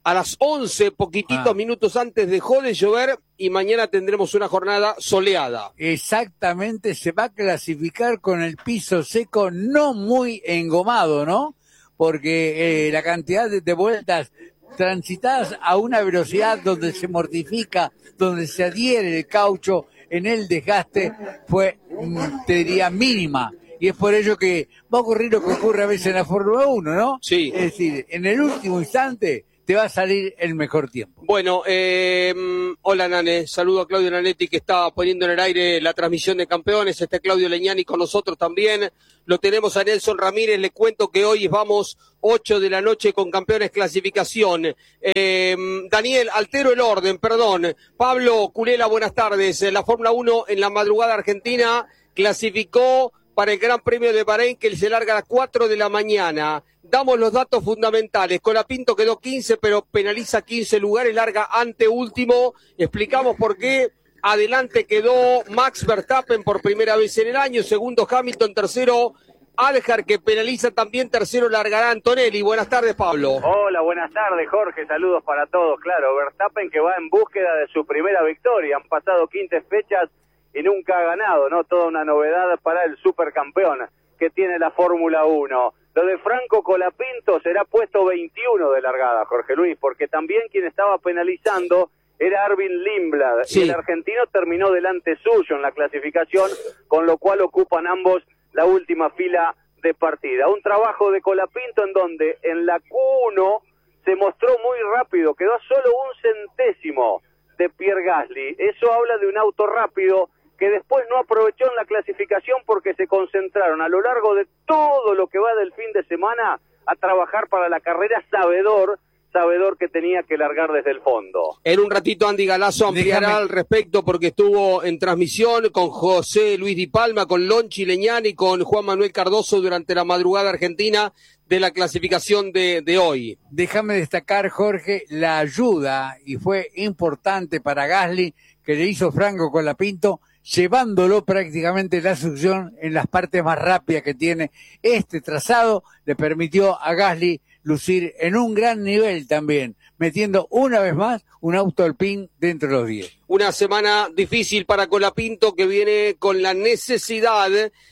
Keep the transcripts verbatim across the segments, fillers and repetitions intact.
a las once, poquititos Ah. minutos antes dejó de llover y mañana tendremos una jornada soleada. Exactamente, se va a clasificar con el piso seco no muy engomado, ¿no? Porque eh, la cantidad de, de vueltas transitadas a una velocidad donde se mortifica, donde se adhiere el caucho en el desgaste fue, mm, te diría, mínima. Y es por ello que va a ocurrir lo que ocurre a veces en la Fórmula uno, ¿no? Sí. Es decir, en el último instante te va a salir el mejor tiempo. Bueno, eh, hola Nane, saludo a Claudio Nanetti que está poniendo en el aire la transmisión de campeones, está Claudio Leñani con nosotros también, lo tenemos a Nelson Ramírez, le cuento que hoy vamos ocho de la noche con campeones clasificación. Eh, Daniel, altero el orden, perdón. Pablo Culela, buenas tardes. La Fórmula uno en la madrugada argentina clasificó para el Gran Premio de Bahrein que se larga a las cuatro de la mañana. Damos los datos fundamentales. Colapinto quedó quince, pero penaliza quince lugares, larga anteúltimo. Explicamos por qué. Adelante quedó Max Verstappen por primera vez en el año. Segundo Hamilton, tercero Aljar, que penaliza también. Tercero largará Antonelli. Buenas tardes, Pablo. Hola, buenas tardes, Jorge. Saludos para todos. Claro, Verstappen que va en búsqueda de su primera victoria. Han pasado quince fechas y nunca ha ganado, ¿no? Toda una novedad para el supercampeón que tiene la Fórmula uno. Lo de Franco Colapinto será puesto veintiuno de largada, Jorge Luis, porque también quien estaba penalizando era Arvin Lindblad, sí. Y el argentino terminó delante suyo en la clasificación, con lo cual ocupan ambos la última fila de partida. Un trabajo de Colapinto en donde en la Q uno se mostró muy rápido, quedó a solo un centésimo de Pierre Gasly. Eso habla de un auto rápido que después no aprovechó en la clasificación porque se concentraron a lo largo de todo lo que va del fin de semana a trabajar para la carrera, sabedor, sabedor que tenía que largar desde el fondo. En un ratito Andy Galazo ampliará Déjame. al respecto porque estuvo en transmisión con José Luis Di Palma, con Lonchi Leñani, con Juan Manuel Cardoso durante la madrugada argentina de la clasificación de, de hoy. Déjame destacar, Jorge, la ayuda, y fue importante para Gasly, que le hizo Franco Colapinto, llevándolo prácticamente la succión en las partes más rápidas que tiene. Este trazado le permitió a Gasly lucir en un gran nivel también, metiendo una vez más un auto Alpine dentro de los diez. Una semana difícil para Colapinto que viene con la necesidad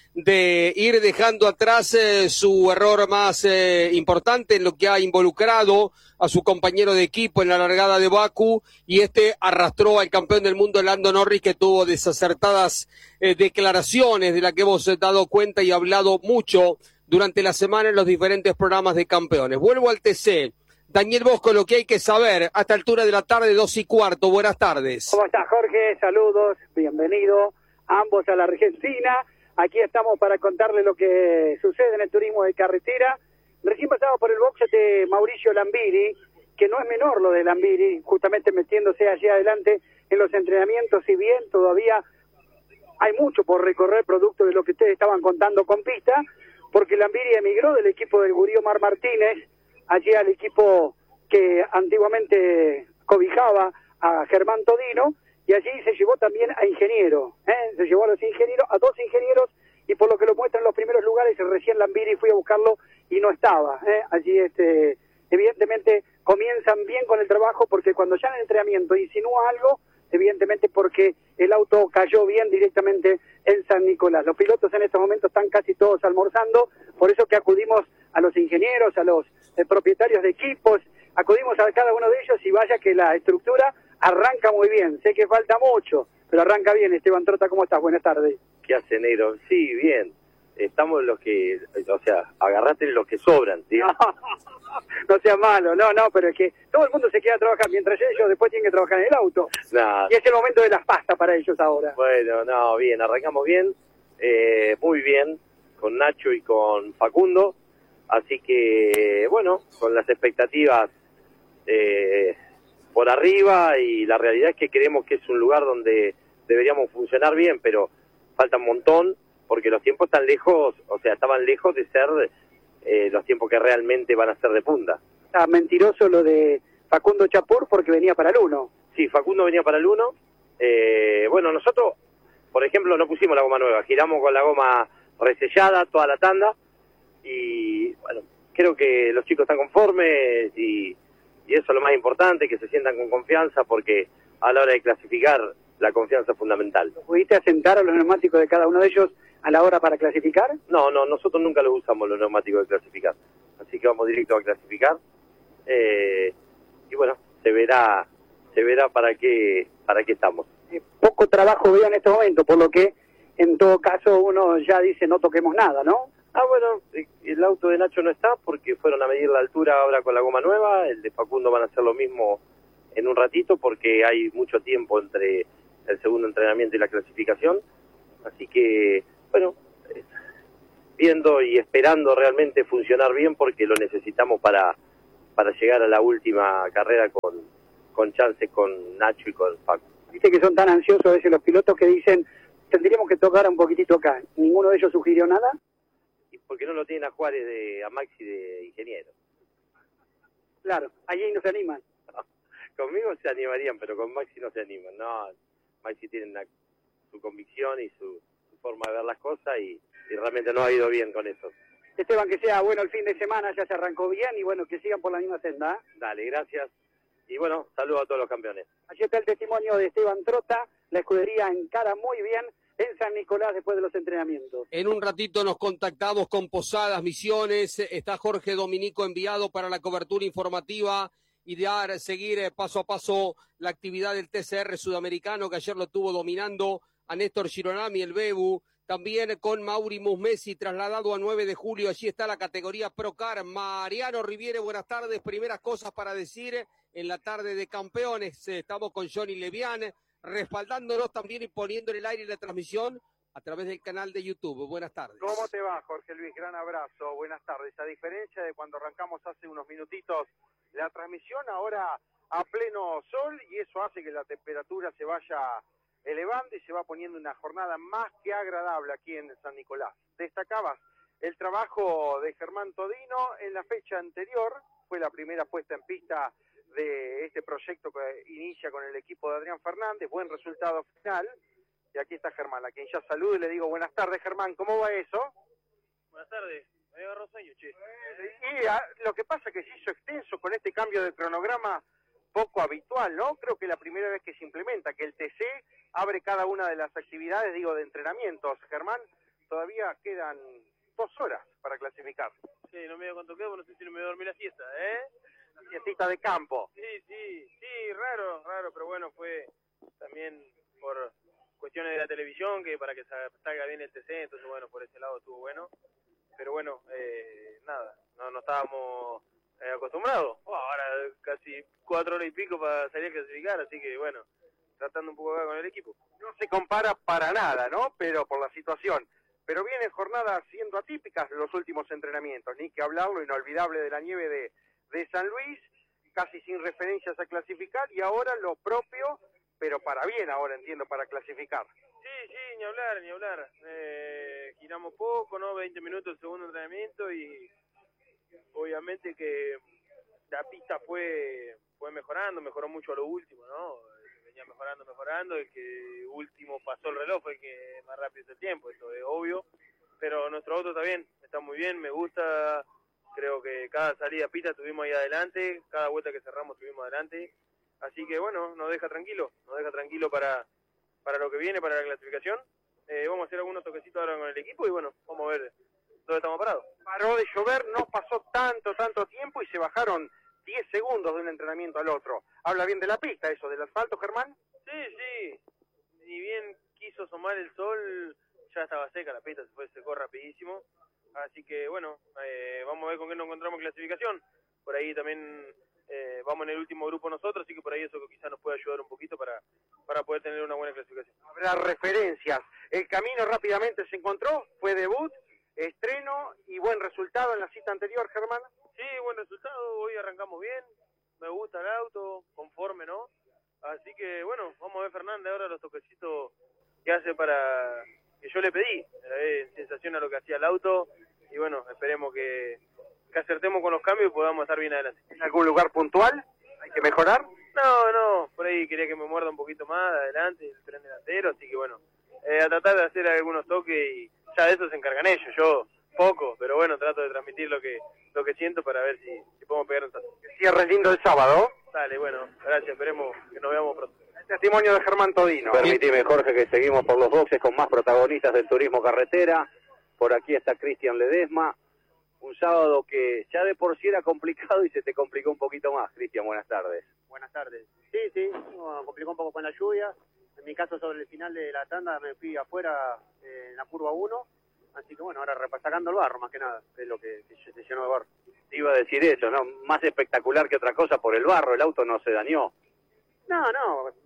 de ir dejando atrás eh, su error más eh, importante en lo que ha involucrado a su compañero de equipo en la largada de Bakú, y este arrastró al campeón del mundo Lando Norris, que tuvo desacertadas eh, declaraciones de las que hemos eh, dado cuenta y hablado mucho durante la semana en los diferentes programas de campeones. Vuelvo al T C. Daniel Bosco, lo que hay que saber a esta altura de la tarde, dos y cuarto. Buenas tardes. ¿Cómo estás, Jorge? Saludos, bienvenido ambos a la Argentina. Aquí estamos para contarles lo que sucede en el turismo de carretera. Recién pasamos por el boxe de Mauricio Lambiri, que no es menor lo de Lambiri, justamente metiéndose allí adelante en los entrenamientos, si bien todavía hay mucho por recorrer producto de lo que ustedes estaban contando con pista, porque Lambiri emigró del equipo del Gurí Omar Martínez, allí al equipo que antiguamente cobijaba a Germán Todino, y allí se llevó también a ingeniero, ¿eh? se llevó a los ingenieros, a dos ingenieros, y por lo que lo muestran los primeros lugares, recién Lambiri fui a buscarlo y no estaba. ¿eh? Allí, este, evidentemente, comienzan bien con el trabajo, porque cuando ya en el entrenamiento insinúa algo, evidentemente porque el auto cayó bien directamente en San Nicolás. Los pilotos en estos momentos están casi todos almorzando, por eso que acudimos a los ingenieros, a los eh, propietarios de equipos, acudimos a cada uno de ellos, y vaya que la estructura arranca muy bien. Sé que falta mucho, pero arranca bien. Esteban Trota, ¿cómo estás? Buenas tardes. ¿Qué hace, negro? Sí, bien. Estamos los que, o sea, agarrate los que sobran, tío. No, no sea malo, no, no, pero es que todo el mundo se queda a trabajar, mientras ellos después tienen que trabajar en el auto. Nah. Y es el momento de las pastas para ellos ahora. Bueno, no, bien, arrancamos bien, eh, muy bien, con Nacho y con Facundo, así que, bueno, con las expectativas eh, por arriba, y la realidad es que creemos que es un lugar donde deberíamos funcionar bien, pero falta un montón, porque los tiempos están lejos, o sea, estaban lejos de ser eh, los tiempos que realmente van a ser de punta. Está mentiroso lo de Facundo Chapur, porque venía para el uno. Sí, Facundo venía para el uno. Eh, bueno, nosotros, por ejemplo, no pusimos la goma nueva, giramos con la goma resellada toda la tanda, y bueno, creo que los chicos están conformes, y, y eso es lo más importante, que se sientan con confianza, porque a la hora de clasificar la confianza es fundamental. ¿Pudiste asentar a los neumáticos de cada uno de ellos a la hora para clasificar? No, no, nosotros nunca los usamos los neumáticos de clasificar, así que vamos directo a clasificar, eh, y bueno, se verá, se verá para qué, para qué estamos. Eh, poco trabajo veo en este momento, por lo que en todo caso uno ya dice no toquemos nada, ¿no? Ah, bueno, el auto de Nacho no está porque fueron a medir la altura ahora con la goma nueva, el de Facundo van a hacer lo mismo en un ratito porque hay mucho tiempo entre el segundo entrenamiento y la clasificación, así que, bueno, viendo y esperando realmente funcionar bien porque lo necesitamos para, para llegar a la última carrera con, con chances con Nacho y con Facu. Viste que son tan ansiosos a veces los pilotos que dicen tendríamos que tocar un poquitito acá. ¿Ninguno de ellos sugirió nada? Y porque no lo tienen a Juárez, de, a Maxi de ingeniero. Claro, allí no se animan. No, conmigo se animarían, pero con Maxi no se animan. No, Maxi tiene una, su convicción y su, su forma de ver las cosas y, y realmente no ha ido bien con eso. Esteban, que sea bueno el fin de semana, ya se arrancó bien y bueno, que sigan por la misma senda. ¿eh? Dale, gracias. Y bueno, saludos a todos los campeones. Allí está el testimonio de Esteban Trota, la escudería encara muy bien en San Nicolás después de los entrenamientos. En un ratito nos contactamos con Posadas Misiones, está Jorge Dominico enviado para la cobertura informativa y dar, seguir paso a paso la actividad del T C R sudamericano que ayer lo tuvo dominando a Néstor Gironami, el Bebu, también con Mauri Musmesi trasladado a nueve de julio, allí está la categoría Procar. Mariano Riviere, buenas tardes, primeras cosas para decir en la tarde de campeones, estamos con Johnny Levian, respaldándonos también y poniendo en el aire la transmisión a través del canal de YouTube. Buenas tardes. ¿Cómo te va, Jorge Luis? Gran abrazo, buenas tardes. A diferencia de cuando arrancamos hace unos minutitos la transmisión, ahora a pleno sol, y eso hace que la temperatura se vaya elevando y se va poniendo una jornada más que agradable aquí en San Nicolás. Destacabas el trabajo de Germán Todino en la fecha anterior, fue la primera puesta en pista de este proyecto que inicia con el equipo de Adrián Fernández, buen resultado final, y aquí está Germán, a quien ya saludo y le digo buenas tardes, Germán, ¿cómo va eso? Buenas tardes, me agarró sueño, che. Y a, lo que pasa es que se hizo extenso con este cambio de cronograma poco habitual, ¿no? Creo que la primera vez que se implementa, que el T C abre cada una de las actividades, digo, de entrenamientos. Germán, todavía quedan dos horas para clasificar. Sí, no me dio cuánto quedo, no sé si no me voy a dormir la siesta, ¿eh? La siestita de campo. Sí, sí, sí, raro, raro, pero bueno, fue también por cuestiones de la televisión, que para que salga bien el T C, entonces bueno, por ese lado estuvo bueno. Pero bueno, eh, nada, no, no estábamos eh, acostumbrados. Oh, ahora casi cuatro horas y pico para salir a clasificar, así que bueno, tratando un poco acá con el equipo. No se compara para nada, ¿no? Pero por la situación. Pero vienen jornadas siendo atípicas los últimos entrenamientos, ni que hablar lo inolvidable de la nieve de, de San Luis, casi sin referencias a clasificar, y ahora lo propio, pero para bien ahora entiendo, para clasificar. Sí, sí, ni hablar, ni hablar. Eh, giramos poco, ¿no? veinte minutos el segundo entrenamiento y obviamente que la pista fue fue mejorando, mejoró mucho a lo último, ¿no? Venía mejorando, mejorando, el que último pasó el reloj fue el que más rápido hizo el tiempo, eso es obvio, pero nuestro auto está bien, está muy bien, me gusta, creo que cada salida a pista estuvimos ahí adelante, cada vuelta que cerramos estuvimos adelante, así que bueno, nos deja tranquilo, nos deja tranquilo para, para lo que viene, para la clasificación. Eh, vamos a hacer algunos toquecitos ahora con el equipo y bueno, vamos a ver dónde estamos parados. Paró de llover, no pasó tanto, tanto tiempo y se bajaron diez segundos de un entrenamiento al otro. Habla bien de la pista eso, del asfalto, Germán. Sí, sí, ni bien quiso asomar el sol, ya estaba seca la pista, se fue, secó rapidísimo, así que bueno, eh, vamos a ver con qué nos encontramos en clasificación, por ahí también eh, vamos en el último grupo nosotros, así que por ahí eso quizás nos puede ayudar un poquito para, para poder tener una buena clasificación. Habrá referencias, el camino rápidamente se encontró, fue debut, estreno y buen resultado en la cita anterior, Germán. Sí, buen resultado, hoy arrancamos bien, me gusta el auto, conforme, ¿no? Así que bueno, vamos a ver Fernández ahora los toquecitos que hace para que yo le pedí, en sensación a lo que hacía el auto y bueno, esperemos que, que acertemos con los cambios y podamos estar bien adelante. ¿En algún lugar puntual? ¿Hay que mejorar? No, no, por ahí quería que me muerda un poquito más adelante el tren delantero, así que bueno, eh, a tratar de hacer algunos toques y ya de eso se encargan ellos, yo poco, pero bueno, trato de transmitir lo que lo que siento para ver si, si podemos pegar un tazo. Cierre lindo el sábado. Dale, bueno, gracias, esperemos que nos veamos pronto. El testimonio de Germán Todino. Permitime, Jorge, que seguimos por los boxes con más protagonistas del turismo carretera. Por aquí está Cristian Ledesma. Un sábado que ya de por sí era complicado y se te complicó un poquito más. Cristian, buenas tardes. Buenas tardes. Sí, sí, bueno, complicó un poco con la lluvia. En mi caso, sobre el final de la tanda me fui afuera eh, en la curva uno. Así que bueno, ahora repasando el barro más que nada, que es lo que, que se llenó de barro. Te iba a decir eso, ¿no? Más espectacular que otra cosa por el barro, el auto no se dañó. No, no,